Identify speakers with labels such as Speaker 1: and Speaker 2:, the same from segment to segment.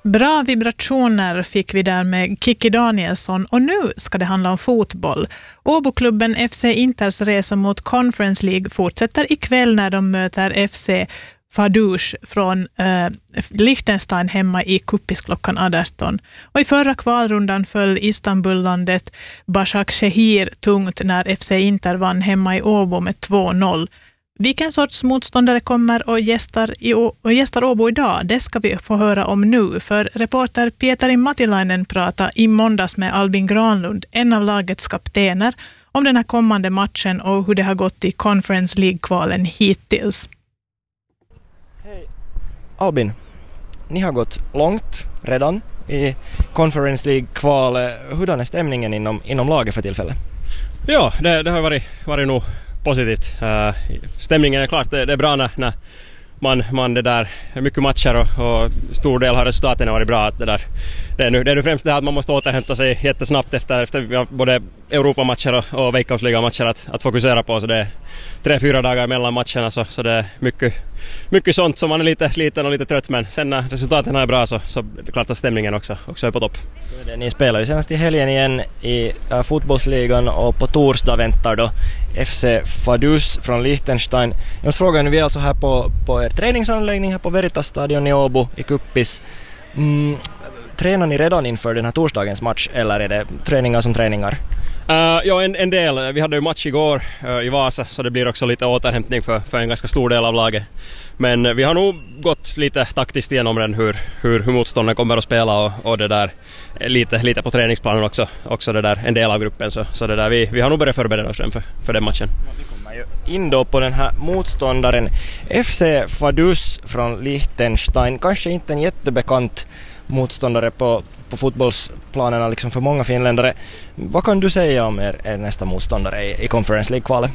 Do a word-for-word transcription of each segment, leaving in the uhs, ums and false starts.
Speaker 1: Bra vibrationer fick vi där med Kikki Danielsson och nu ska det handla om fotboll. Åboklubben F C Inters resa mot Conference League fortsätter ikväll när de möter F C Vaduz från eh, Liechtenstein hemma i Kuppis klockan arton. Och i förra kvalrundan föll Istanbullandet Başakşehir tungt när F C Inter vann hemma i Åbo med två noll. Vilken sorts motståndare kommer och gästar, i, och gästar Åbo idag? Det ska vi få höra om nu. För reporter Pietari Matilainen pratade i måndags med Albin Granlund, en av lagets kaptener, om den här kommande matchen och hur det har gått i Conference League-kvalen hittills.
Speaker 2: Hej Albin, ni har gått långt redan i Conference League-kval. Hurdan är stämningen inom, inom laget för tillfället?
Speaker 3: Ja, det, det har varit, varit nog positivt. Uh, stämningen är klart, det, det är bra när, när man, man det där, mycket matcher och, och stor del har resultaten varit bra. Att det, där, det, är nu, det är nu främst det här att man måste återhämta sig jättesnabbt efter, efter både Europamatcher och, och Veikkausliga-matcher att, att fokusera på. Så det är tre, fyra dagar mellan matcherna, så, så det är mycket, mycket sånt som man är lite sliten och lite trött, men sen när resultaten är bra så, så är det klart att stämningen också, också är på topp.
Speaker 2: Så det, ni spelar ju senast i helgen igen i uh, fotbollsligan och på torsdag väntar då F C Vaduz från Liechtenstein. Jag måste fråga, nu vi är alltså här på, på er träningsanläggning här på Veritas-stadion i Åbo i Kuppis. Mm, tränar ni redan inför den här torsdagens match eller är det träningar som träningar?
Speaker 3: Uh, ja, en, en del. Vi hade ju match igår uh, i Vasa, så det blir också lite återhämtning för, för en ganska stor del av laget. Men vi har nog gått lite taktiskt igenom den, hur, hur, hur motståndaren kommer att spela och, och det där lite, lite på träningsplanen också, också det där, en del av gruppen. Så, så det där, vi, vi har nog börjat förbereda oss för, för den matchen.
Speaker 2: Vi kommer ju in då på den här motståndaren F C Vaduz från Liechtenstein. Kanske inte en jättebekant motståndare på, på fotbollsplanerna liksom för många finländare. Vad kan du säga om er, er nästa motståndare i, i Conference League-kvalet?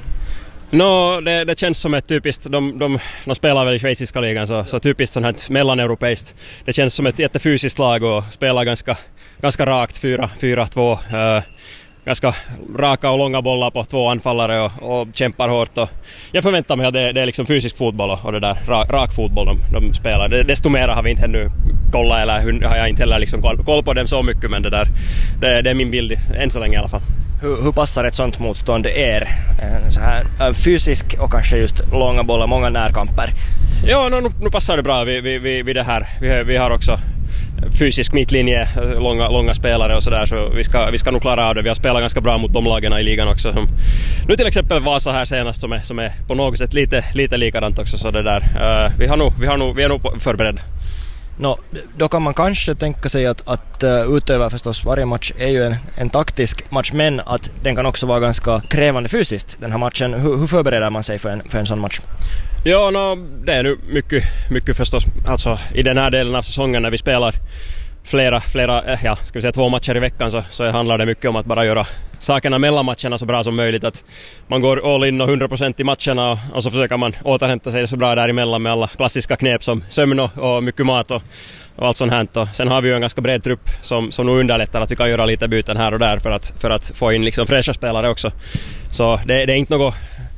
Speaker 3: No, det, det känns som ett typiskt, de, de, de spelar väl i schweiziska ligan, så, så typiskt sånt här mellaneuropeiskt. Det känns som ett jättefysiskt lag och spelar ganska, ganska rakt, fyra fyra två. Uh, ganska raka och långa bollar på två anfallare och, och kämpar hårt. Och jag förväntar mig att det, det är liksom fysisk fotboll och, och det där rak, rak fotboll de, de spelar. Det, desto mer har vi inte ännu kollat, eller hur, har jag inte heller liksom koll, koll på dem så mycket, men det, där, det, det är min bild än så länge i alla fall.
Speaker 2: Hur, hur passar ett sånt motstånd er? Så här, fysisk och kanske just långa bollar, många närkamper?
Speaker 3: Ja, nu, nu passar det bra vid, vid, vid, vid det här. Vi, vi har också fysisk mittlinje, långa, långa spelare och sådär, så vi ska, vi ska nog klara av det. Vi har spelat ganska bra mot de lagarna i ligan också. Som, nu till exempel Vasa här senast som är, som är på något sätt lite, lite likadant också, så det där. Uh, vi, har nog, vi, har nog, vi är nog förberedda.
Speaker 2: No, då kan man kanske tänka sig att, att uh, utöver förstås varje match är ju en, en taktisk match, men att den kan också vara ganska krävande fysiskt, den här matchen. Hur, hur förbereder man sig för en, för en sån match?
Speaker 3: Ja, no, det är nu mycket, mycket förstås, alltså i den här delen av säsongen när vi spelar flera, flera ja, ska vi säga två matcher i veckan, så, så handlar det mycket om att bara göra sakerna mellan matcherna så bra som möjligt, att man går all in och hundra procent i matcherna och, och så försöker man återhämta sig så bra däremellan med alla klassiska knep som sömn och, och mycket mat och, och allt sånt här. Och sen har vi ju en ganska bred trupp som, som nog underlättar att vi kan göra lite byten här och där för att, för att få in liksom fräscha spelare också. Så det, det är inte något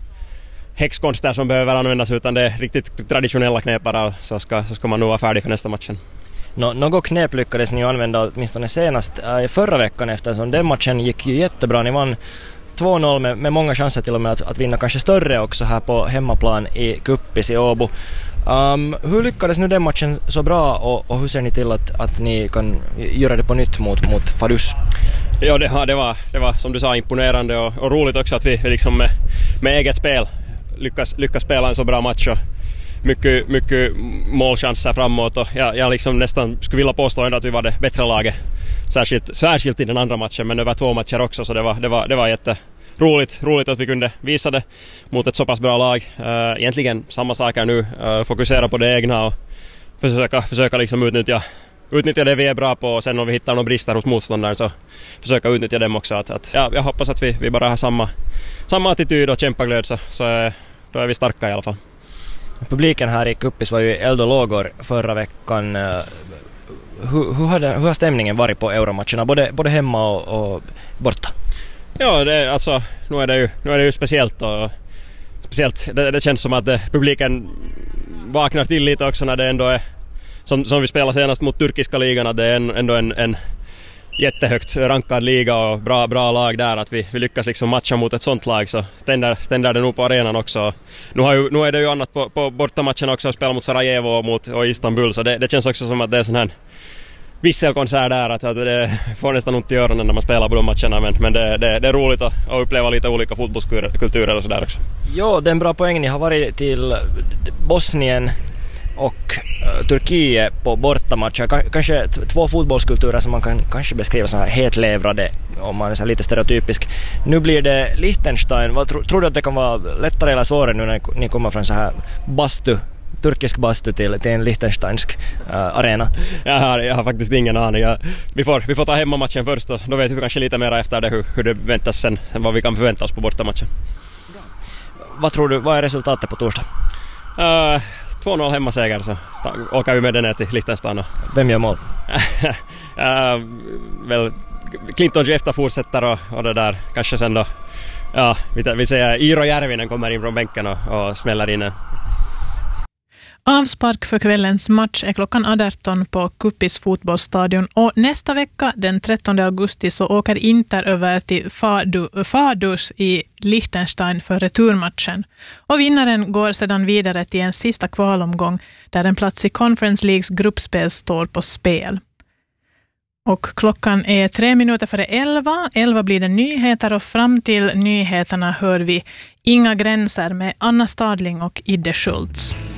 Speaker 3: häxkonster som behöver användas, utan det är riktigt traditionella knep bara, så ska, så ska man nog vara färdig för nästa matchen.
Speaker 2: Nå, något knep lyckades ni använda åtminstone senast äh, förra veckan, eftersom den matchen gick ju jättebra. Ni vann två noll med, med många chanser till och med att, att vinna kanske större också här på hemmaplan i Kuppis i Åbo. Um, hur lyckades nu den matchen så bra och, och hur ser ni till att, att ni kan göra det på nytt mot, mot Vaduz?
Speaker 3: Ja, det, det, var, det var som du sa imponerande och, och roligt också att vi liksom med, med eget spel lyckas, lyckas spela en så bra match och mycket, mycket målchanser framåt, och jag, jag liksom nästan skulle vilja påstå ändå att vi var det bättre laget, särskilt, särskilt i den andra matchen, men över två matcher också, så det var, det var, det var jätteroligt roligt att vi kunde visa det mot ett så pass bra lag. Uh, egentligen samma saker nu, uh, fokusera på det egna och försöka, försöka liksom utnyttja, utnyttja det vi är bra på, och sen om vi hittar några brister hos motståndaren så försöka utnyttja dem också. Att, att, ja, jag hoppas att vi, vi bara har samma, samma attityd och kämpaglöd, så, så då är vi starka i alla fall.
Speaker 2: Publiken här i Kuppis var ju eld och lågor förra veckan. Hur, hur, har, den, hur har stämningen varit på euromatcherna, både, både hemma och, och borta?
Speaker 3: Ja, det, alltså, nu är det ju, nu är det ju speciellt. Och, speciellt det, det känns som att det, publiken vaknar till lite också när det ändå är som, som vi spelar senast mot turkiska ligan, att det är en, ändå en, en jättehögt rankad liga och bra, bra lag där, att vi, vi lyckas liksom matcha mot ett sånt lag, så tänder, tänder det nog på arenan också. Nu, har ju, nu är det ju annat på, på bortamatchen också, att spela mot Sarajevo och, mot, och Istanbul, så det, det känns också som att det är sån här visselkonsert där, att, att det får nästan ont i öronen när man spelar på de matcherna, men, men det, det, det är roligt att, att uppleva lite olika fotbollskulturer och sådär också.
Speaker 2: Ja, det är en bra poäng. Ni har varit till Bosnien och uh, Turkiet på bortamatcher. K- kanske t- två fotbollskulturer som man kan kanske beskriva som här hetlevrade, om man är så lite stereotypisk. Nu blir det Liechtenstein. Vad tro, tror du att det kan vara lättare eller svårare nu när ni kommer från så här bastu, turkisk bastu till, till en liechtensteinsk uh, arena?
Speaker 3: Jag har, jag har faktiskt ingen aning. Jag, vi, får, vi får ta hemmamatchen först, och då vet vi kanske lite mer efter det hur, hur det väntas sen, vad vi kan förvänta oss på bortamatchen.
Speaker 2: Vad tror du, vad är resultatet på torsdag?
Speaker 3: Uh, två noll hemmaseger, så ta, åker vi med den ner till Liechtenstein.
Speaker 2: Vem gör mål?
Speaker 3: uh, väl, Clinton Jefta fortsätter och, och det där, kanske sen då, ja, vi, vi säger Iiro Järvinen kommer in från bänken och, och smäller in en.
Speaker 1: Avspark för kvällens match är klockan arton på Kuppis fotbollsstadion, och nästa vecka den trettonde augusti så åker Inter över till Fadu, Fadus i Liechtenstein för returmatchen. Och vinnaren går sedan vidare till en sista kvalomgång där en plats i Conference Leagues gruppspel står på spel. Och klockan är tre minuter före elva. Elva blir det nyheter, och fram till nyheterna hör vi Inga gränser med Anna Stadling och Idde Schultz.